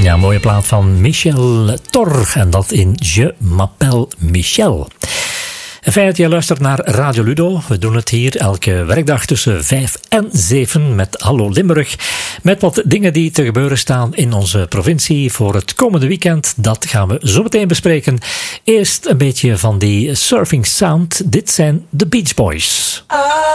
Ja, mooie plaat van Michel Torg en dat in Je m'appelle Michel. Fijn dat je luistert naar Radio Ludo. We doen het hier elke werkdag tussen 5 en 7 met Hallo Limburg. Met wat dingen die te gebeuren staan in onze provincie voor het komende weekend. Dat gaan we zo meteen bespreken. Eerst een beetje van die surfing sound. Dit zijn de Beach Boys.